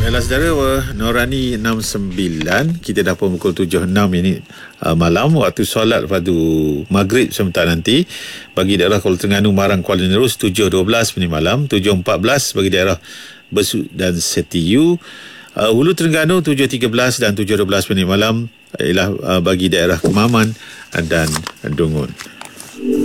Baiklah saudara, Norani 69, kita dah pun pukul 7.06 ini malam, waktu solat padu maghrib sebentar nanti. Bagi daerah Kuala Terengganu, Marang, Kuala Nerus 7.12 ini malam, 7.14 bagi daerah Besut dan Setiu. Hulu Terengganu 7.13 dan 7.12 ini malam ialah bagi daerah Kemaman dan Dungun.